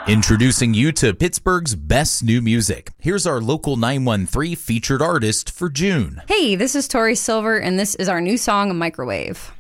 Introducing you to Pittsburgh's best new music. Here's our local 913 featured artist for June. Hey, this is Tori Silver, and this is our new song, Microwave.